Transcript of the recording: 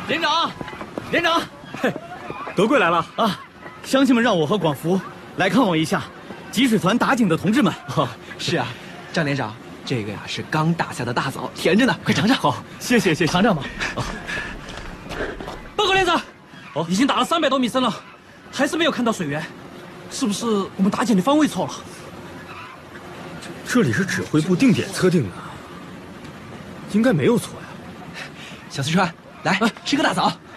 连长，连长， 嘿，德贵来了啊！乡亲们让我和广福来看望一下集水团打井的同志们。 哦，是啊，张连长，这个呀是刚打下的大枣，甜着呢，快尝尝。 好，谢谢，尝尝吧。 报告连长，已经打了300多米深了，还是没有看到水源，是不是我们打井的方位错了？ 这里是指挥部定点测定的，应该没有错呀。 小四川，来吃个大枣。